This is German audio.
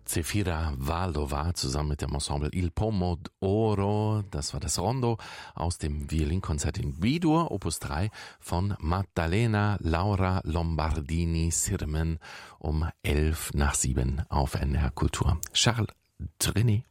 Zefira Valdova zusammen mit dem Ensemble Il Pomodoro. Das war das Rondo aus dem Violinkonzert in B-Dur, Opus 3 von Maddalena Laura Lombardini Sirmen um 7:11 auf NDR Kultur. Charles Trenet.